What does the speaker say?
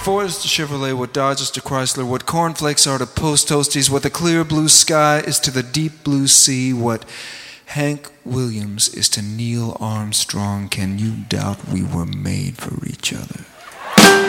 Fords to Chevrolet, what Dodges to Chrysler, what cornflakes are to Post Toasties, what the clear blue sky is to the deep blue sea, what Hank Williams is to Neil Armstrong. Can you doubt we were made for each other?